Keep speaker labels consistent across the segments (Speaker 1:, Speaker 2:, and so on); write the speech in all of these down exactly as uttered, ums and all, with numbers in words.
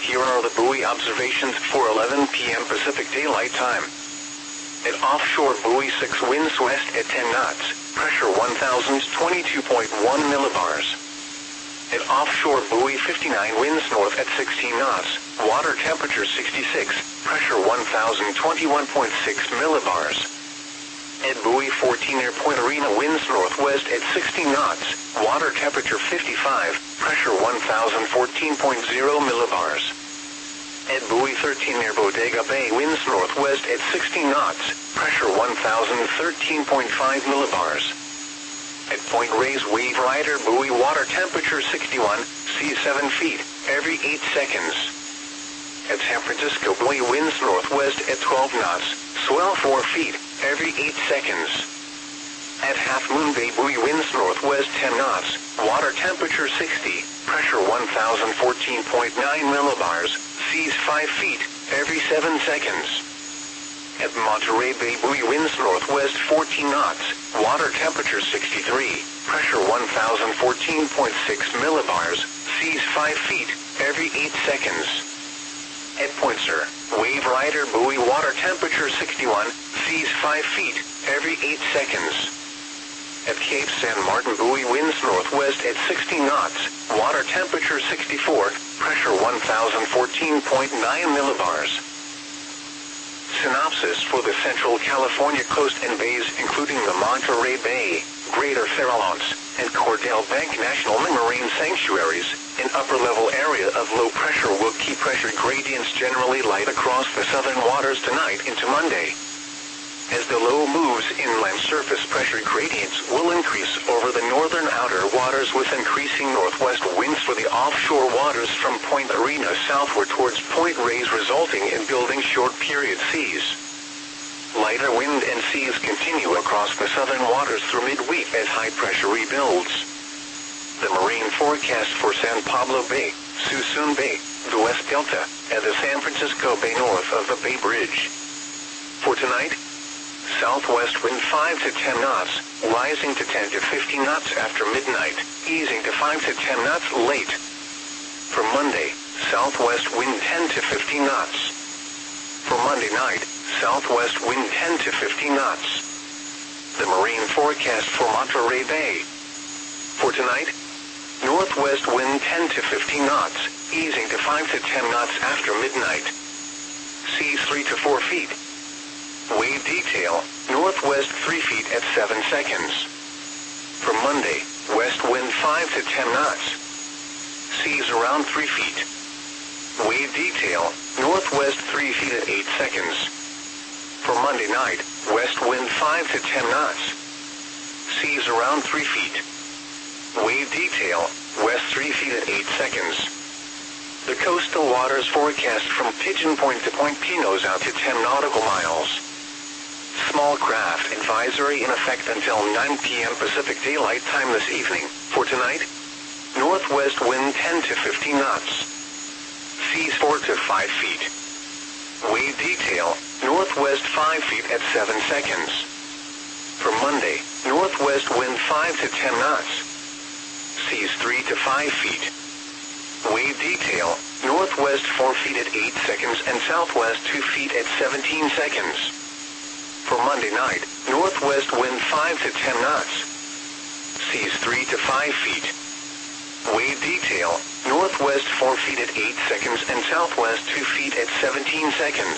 Speaker 1: Here are the buoy observations for eleven p m Pacific Daylight Time. At offshore buoy six, winds west at ten knots, pressure one thousand twenty-two point one millibars. At offshore buoy fifty-nine, winds north at sixteen knots, water temperature sixty-six, pressure one thousand twenty-one point six millibars. At buoy fourteen, near Point Arena, winds northwest at sixteen knots, water temperature fifty-five, pressure one thousand fourteen point zero millibars. At buoy thirteen, near Bodega Bay, winds northwest at sixteen knots, pressure one thousand thirteen point five millibars. At Point Reyes Wave Rider buoy, water temperature sixty-one, sea seven feet, every eight seconds. At San Francisco buoy, winds northwest at twelve knots, swell four feet, every eight seconds. At Half Moon Bay buoy, winds northwest ten knots, water temperature sixty, pressure one thousand fourteen point nine millibars, seas five feet, every seven seconds. At Monterey Bay buoy, winds northwest fourteen knots, water temperature sixty-three, pressure one thousand fourteen point six millibars, seas five feet, every eight seconds. At Point Sur, Wave Rider buoy, water temperature sixty-one, seas five feet, every eight seconds. At Cape San Martin buoy, winds northwest at sixteen knots, water temperature sixty-four, pressure one thousand fourteen point nine millibars. Synopsis for the Central California coast and bays, including the Monterey Bay, Greater Farallones, and Cordell Bank National Marine Sanctuaries, an upper-level area of low pressure will keep pressure gradients generally light across the southern waters tonight into Monday. As the low moves inland, surface pressure gradients will increase over the northern outer waters with increasing northwest winds for the offshore waters from Point Arena southward towards Point Reyes, resulting in building short-period seas. Lighter wind and seas continue across the southern waters through midweek as high pressure rebuilds. The marine forecast for San Pablo Bay, Suisun Bay, the West Delta, and the San Francisco Bay north of the Bay Bridge. For tonight, southwest wind five to ten knots, rising to ten to fifteen knots after midnight, easing to five to ten knots late. For Monday, southwest wind ten to fifteen knots. For Monday night, southwest wind ten to fifteen knots. The marine forecast for Monterey Bay. For tonight, northwest wind ten to fifteen knots, easing to five to ten knots after midnight. Seas three to four feet. Wave detail, northwest three feet at seven seconds. For Monday, west wind five to ten knots. Seas around three feet. Wave detail, northwest three feet at eight seconds. For Monday night, west wind five to ten knots. Seas around three feet. Wave detail, west three feet at eight seconds. The coastal waters forecast from Pigeon Point to Point Pinos out to ten nautical miles. Small craft advisory in effect until nine p m Pacific Daylight Time this evening. For tonight, northwest wind ten to fifteen knots. Seas four to five feet. Wave detail, northwest five feet at seven seconds. For Monday, northwest wind five to ten knots. Seas three to five feet. Wave detail, northwest four feet at eight seconds and southwest two feet at seventeen seconds. For Monday night, northwest wind five to ten knots. Seas three to five feet. Wave detail, northwest four feet at eight seconds and southwest two feet at seventeen seconds.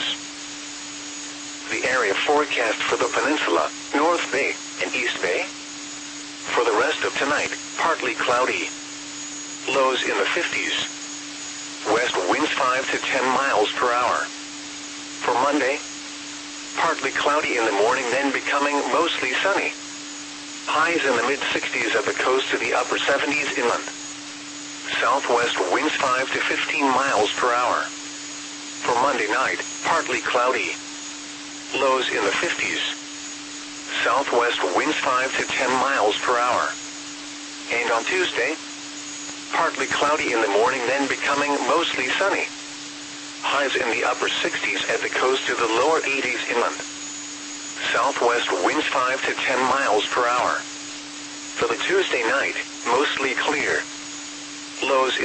Speaker 1: The area forecast for the peninsula, North Bay, and East Bay. For the rest of tonight, partly cloudy. Lows in the fifties. West winds five to ten miles per hour. For Monday, partly cloudy in the morning, then becoming mostly sunny. Highs in the mid-sixties at the coast to the upper seventies inland. Southwest winds five to fifteen miles per hour. For Monday night, partly cloudy. Lows in the fifties. Southwest winds five to ten miles per hour. And on Tuesday, partly cloudy in the morning, then becoming mostly sunny. Highs in the upper sixties at the coast to the lower eighties inland. Southwest winds five to ten miles per hour. For the Tuesday night, mostly clear. Lows in